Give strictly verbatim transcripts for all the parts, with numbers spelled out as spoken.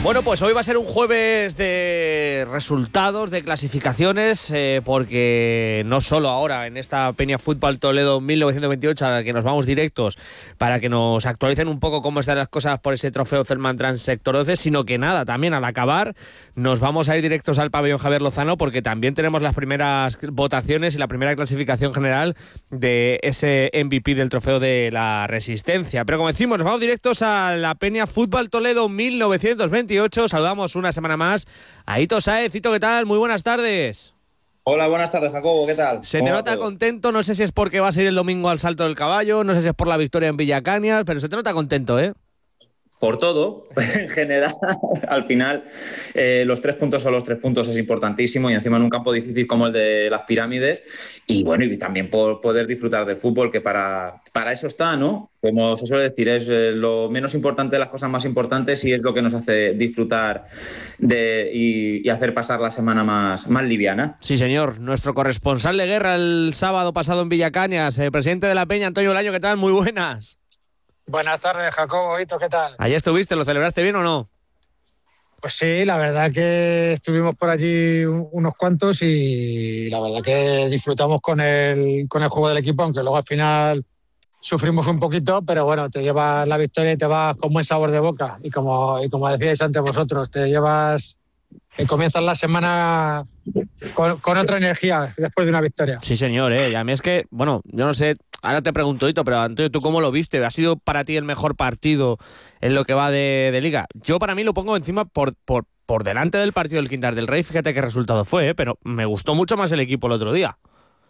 Bueno, pues hoy va a ser un jueves de resultados, de clasificaciones, eh, porque no solo ahora en esta Peña Fútbol Toledo mil novecientos veintiocho a la que nos vamos directos para que nos actualicen un poco cómo están las cosas por ese trofeo Celman Trans Sector doce, sino que nada, también al acabar nos vamos a ir directos al pabellón Javier Lozano porque también tenemos las primeras votaciones y la primera clasificación general de ese M V P del trofeo de la Resistencia. Pero como decimos, nos vamos directos a la Peña Fútbol Toledo mil novecientos veintiocho. Saludamos una semana más a Ito Sáez. Ito, ¿qué tal? Muy buenas tardes. Hola, buenas tardes, Jacobo, ¿qué tal? Se te nota contento, no sé si es porque vas a ir el domingo al Salto del Caballo, no sé si es por la victoria en Villacañas, pero se te nota contento, ¿eh? Por todo, en general, al final eh, los tres puntos son los tres puntos, es importantísimo y encima en un campo difícil como el de las Pirámides y bueno, y también por poder disfrutar del fútbol, que para, para eso está, ¿no? Como se suele decir, es eh, lo menos importante de las cosas más importantes y es lo que nos hace disfrutar de, y, y hacer pasar la semana más, más liviana. Sí, señor, nuestro corresponsal de guerra el sábado pasado en Villacañas, eh, presidente de la Peña, Antonio Olaño, ¿qué tal? Muy buenas. Buenas tardes, Jacobo. Ito, ¿qué tal? ¿Allí estuviste? ¿Lo celebraste bien o no? Pues sí, la verdad que estuvimos por allí unos cuantos y la verdad que disfrutamos con el, con el juego del equipo, aunque luego al final sufrimos un poquito, pero bueno, te llevas la victoria y te vas con buen sabor de boca. Y como, y como decíais antes vosotros, te llevas... que comienzas la semana con, con otra energía después de una victoria. Sí, señor, ¿eh? Y a mí es que, bueno, yo no sé, ahora te pregunto, Ito, pero Antonio, ¿tú cómo lo viste? ¿Ha sido para ti el mejor partido en lo que va de, de Liga? Yo para mí lo pongo encima por, por, por delante del partido del Quintar del Rey, fíjate qué resultado fue, ¿eh? Pero me gustó mucho más el equipo el otro día.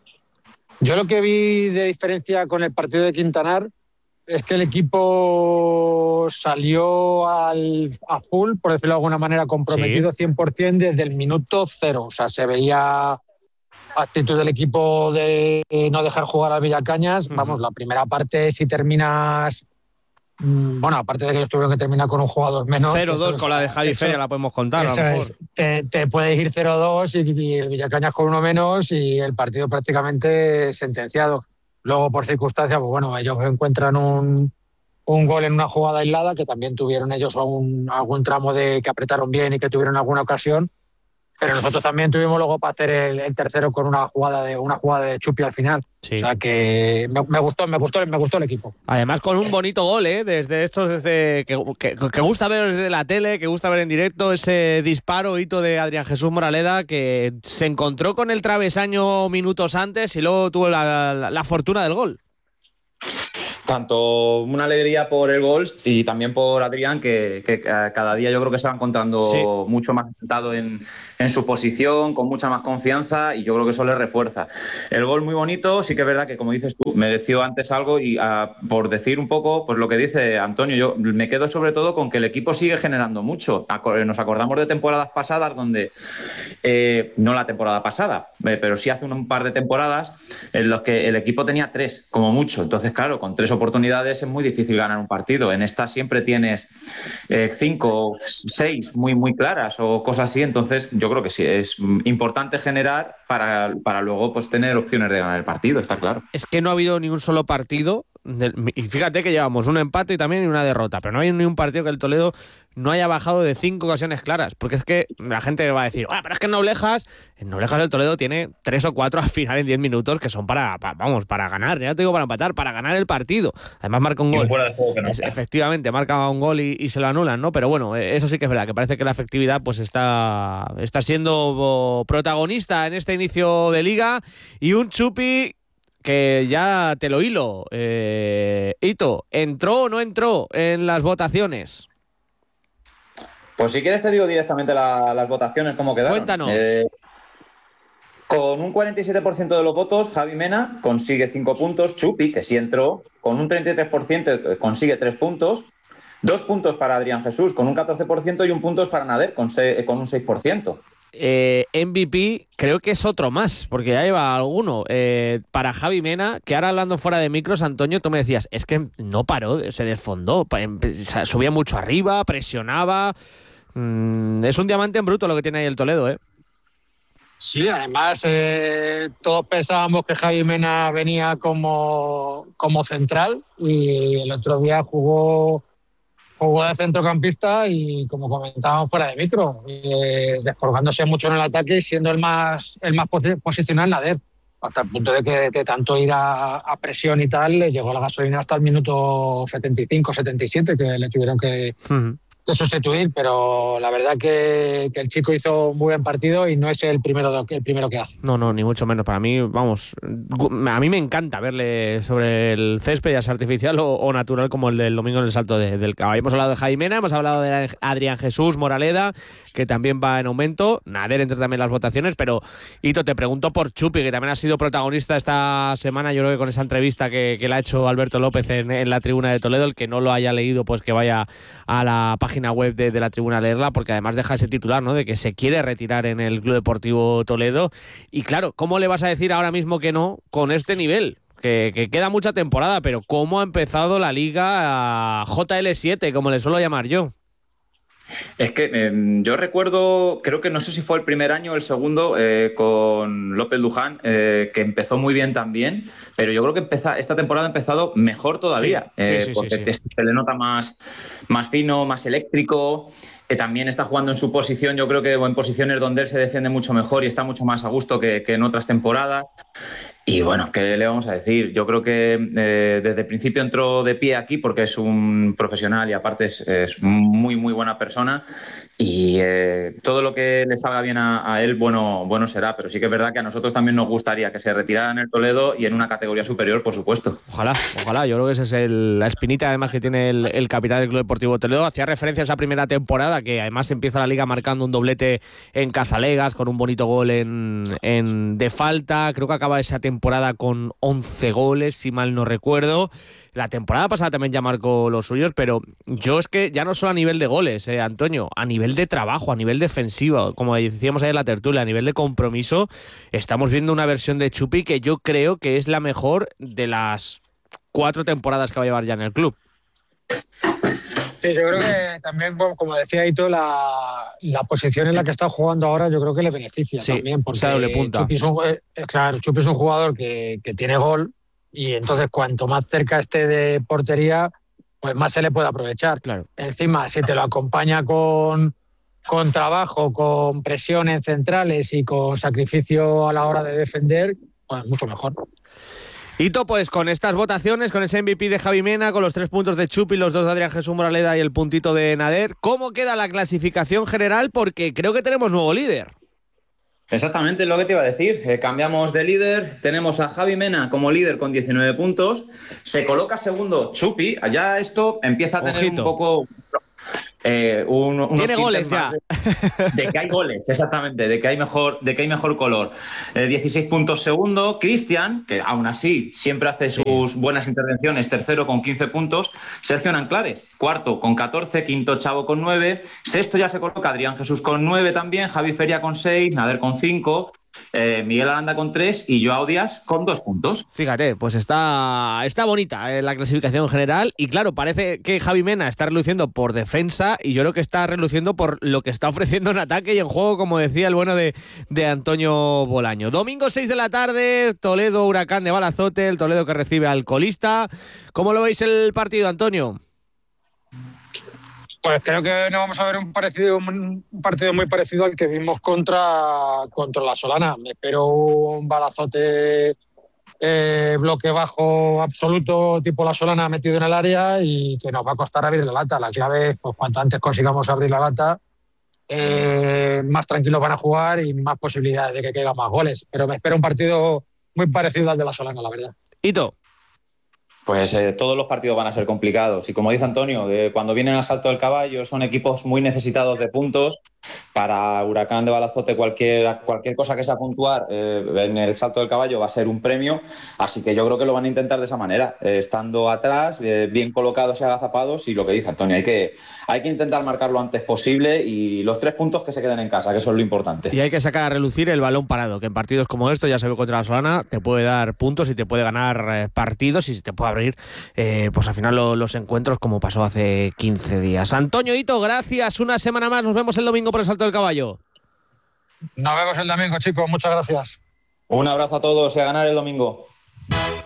Yo lo que vi de diferencia con el partido de Quintanar es que el equipo salió al, a full, por decirlo de alguna manera, comprometido sí. cien por ciento desde el minuto cero. O sea, se veía actitud del equipo de no dejar jugar a Villacañas. Uh-huh. Vamos, la primera parte, si terminas... Bueno, aparte de que ellos tuvieron que terminar con un jugador menos... cero dos con la de Javi Feria la podemos contar, a lo mejor. Es, te, te puedes ir cero dos y, y el Villacañas con uno menos y el partido prácticamente sentenciado. Luego, por circunstancias, pues bueno, ellos encuentran un, un gol en una jugada aislada, que también tuvieron ellos un, algún tramo de que apretaron bien y que tuvieron alguna ocasión. Pero nosotros también tuvimos luego para hacer el, el tercero con una jugada de una jugada de Chupi al final. Sí. O sea que me, me gustó, me gustó, me gustó el equipo. Además con un bonito gol, ¿eh? Desde estos desde que, que, que gusta ver desde la tele, que gusta ver en directo, ese disparo hito de Adrián Jesús Moraleda, que se encontró con el travesaño minutos antes y luego tuvo la, la, la fortuna del gol. Tanto una alegría por el gol y también por Adrián, que, que cada día yo creo que se va encontrando sí. mucho más sentado en, en su posición, con mucha más confianza, y yo creo que eso le refuerza. El gol muy bonito, sí que es verdad que, como dices tú, mereció antes algo, y uh, por decir un poco pues lo que dice Antonio, yo me quedo sobre todo con que el equipo sigue generando mucho. Nos acordamos de temporadas pasadas donde, eh, no la temporada pasada, eh, pero sí hace un par de temporadas en los que el equipo tenía tres, como mucho. Entonces, claro, con tres oportunidades es muy difícil ganar un partido. En esta siempre tienes eh, cinco, seis muy, muy claras o cosas así. Entonces yo creo que sí, es importante generar para, para luego pues tener opciones de ganar el partido, está claro. Es que no ha habido ni un solo partido, y fíjate que llevamos un empate y también una derrota, pero no hay ni un partido que el Toledo no haya bajado de cinco ocasiones claras, porque es que la gente va a decir, ah, pero es que en Noblejas, en Noblejas el Toledo tiene tres o cuatro al final en diez minutos que son para, para, vamos, para ganar, ya te digo para empatar, para ganar el partido. Además marca un gol. Fuera de juego que no es, efectivamente, marca un gol y, y se lo anulan, ¿no? Pero bueno, eso sí que es verdad, que parece que la efectividad pues está, está siendo protagonista en este inicio de liga, y un Chupi que ya te lo hilo. Eh, Ito, ¿entró o no entró en las votaciones? Pues si quieres te digo directamente la, las votaciones, cómo quedaron. Cuéntanos. Eh, con un cuarenta y siete por ciento de los votos, Javi Mena consigue cinco puntos. Chupi, que sí entró, con un treinta y tres por ciento consigue tres puntos. Dos puntos para Adrián Jesús, con un catorce por ciento, y un punto para Nader, con, se, con un seis por ciento. Eh, M V P creo que es otro más, porque ya lleva alguno. Eh, para Javi Mena, que ahora hablando fuera de micros, Antonio, tú me decías, es que no paró, se desfondó, subía mucho arriba, presionaba. Mm, es un diamante en bruto lo que tiene ahí el Toledo, ¿eh? Sí, además eh, todos pensábamos que Javi Mena venía como, como central, y el otro día jugó jugó de centrocampista y, como comentábamos fuera de micro, eh, descolgándose mucho en el ataque y siendo el más, el más posicional Nader, hasta el punto de que de tanto ir a, a presión y tal, le llegó la gasolina hasta el minuto setenta y cinco, setenta y siete, que le tuvieron que... Uh-huh. de sustituir, pero la verdad que, que el chico hizo un muy buen partido y no es el primero, el primero que hace. No, no, ni mucho menos. Para mí, vamos, a mí me encanta verle sobre el césped, ya sea artificial o, o natural, como el del domingo en el Salto de, del Caballo. Hemos hablado de Javi Mena, hemos hablado de Adrián Jesús Moraleda, que también va en aumento. Nader entre también las votaciones, pero Hito, te pregunto por Chupi, que también ha sido protagonista esta semana, yo creo que con esa entrevista que, que le ha hecho Alberto López en, en la Tribuna de Toledo. El que no lo haya leído, pues que vaya a la página web de, de la Tribuna a leerla, porque además deja ese titular, ¿no?, de que se quiere retirar en el Club Deportivo Toledo. Y claro, ¿cómo le vas a decir ahora mismo que no con este nivel? Que, que queda mucha temporada, pero ¿cómo ha empezado la Liga J L siete, como le suelo llamar yo? Es que eh, yo recuerdo, creo que no sé si fue el primer año o el segundo, eh, con López Luján, eh, que empezó muy bien también, pero yo creo que empeza, esta temporada ha empezado mejor todavía, sí, eh, sí, sí, porque sí, sí. Te, te le nota más, más fino, más eléctrico, que también está jugando en su posición, yo creo que o en posiciones donde él se defiende mucho mejor y está mucho más a gusto que, que en otras temporadas. Y bueno, ¿qué le vamos a decir? Yo creo que eh, desde el principio entró de pie aquí porque es un profesional y aparte es, es muy, muy buena persona y eh, todo lo que le salga bien a, a él, bueno, bueno será. Pero sí que es verdad que a nosotros también nos gustaría que se retirara en el Toledo y en una categoría superior, por supuesto. Ojalá, ojalá. Yo creo que esa es el, la espinita además que tiene el, el capitán del Club Deportivo Toledo. Hacía referencia a esa primera temporada, que además empieza la Liga marcando un doblete en Cazalegas con un bonito gol en, en de falta. Creo que acaba esa temporada temporada con once goles, si mal no recuerdo. La temporada pasada también ya marcó los suyos, pero yo es que ya no solo a nivel de goles, eh, Antonio, a nivel de trabajo, a nivel defensivo, como decíamos ayer en la tertulia, a nivel de compromiso, estamos viendo una versión de Chupi que yo creo que es la mejor de las cuatro temporadas que va a llevar ya en el club. Sí, yo creo que también, como decía Hito, la, la posición en la que está jugando ahora yo creo que le beneficia sí, también, porque doble punta. Chupi es un, eh, claro, Chupi es un jugador que, que tiene gol y entonces cuanto más cerca esté de portería, pues más se le puede aprovechar. Claro. Encima, si te lo acompaña con, con trabajo, con presión en centrales y con sacrificio a la hora de defender, pues mucho mejor. Hito, pues con estas votaciones, con ese M V P de Javi Mena, con los tres puntos de Chupi, los dos de Adrián Jesús Moraleda y el puntito de Nader, ¿cómo queda la clasificación general? Porque creo que tenemos nuevo líder. Exactamente lo que te iba a decir. Eh, cambiamos de líder. Tenemos a Javi Mena como líder con diecinueve puntos. Se coloca segundo Chupi. Allá esto empieza a tener Ojito. un poco... Eh, un, unos Tiene goles ya. De, de que hay goles, exactamente, de que hay mejor, de que hay mejor color. Eh, dieciséis puntos segundo. Cristian, que aún así siempre hace sí. sus buenas intervenciones, tercero con quince puntos. Sergio Nanclares, cuarto con catorce. Quinto Chavo con nueve. Sexto ya se coloca Adrián Jesús con nueve también. Javi Feria con seis. Nader con cinco. Eh, Miguel Aranda con tres y Joao Díaz con dos puntos. Fíjate, pues está, está bonita eh, la clasificación general y claro, parece que Javi Mena está reluciendo por defensa y yo creo que está reluciendo por lo que está ofreciendo en ataque y en juego, como decía el bueno de, de Antonio Bolaño. Domingo seis de la tarde, Toledo Huracán de Balazote, el Toledo que recibe al colista. ¿Cómo lo veis el partido, Antonio? Pues creo que no vamos a ver un parecido un partido muy parecido al que vimos contra, contra la Solana. Me espero un balazote eh, bloque bajo absoluto tipo la Solana metido en el área y que nos va a costar abrir la lata. La clave es pues, cuanto antes consigamos abrir la lata, eh, más tranquilos van a jugar y más posibilidades de que caigan más goles. Pero me espero un partido muy parecido al de la Solana, la verdad. Hito. Pues eh, todos los partidos van a ser complicados y como dice Antonio, eh, cuando vienen al Salto del Caballo son equipos muy necesitados de puntos. Para Huracán de Balazote cualquier, cualquier cosa que sea puntuar eh, en el Salto del Caballo va a ser un premio, así que yo creo que lo van a intentar de esa manera, eh, estando atrás, eh, bien colocados y agazapados y lo que dice Antonio, hay que, hay que intentar marcar lo antes posible y los tres puntos que se queden en casa, que eso es lo importante. Y hay que sacar a relucir el balón parado, que en partidos como estos, ya se ve contra la Solana, te puede dar puntos y te puede ganar eh, partidos y te puede abrir eh, pues al final lo, los encuentros como pasó hace quince días. Antonio, Hito, gracias, una semana más, nos vemos el domingo por el Salto del Caballo. Nos vemos el domingo, chicos, muchas gracias. Un abrazo a todos y a ganar el domingo.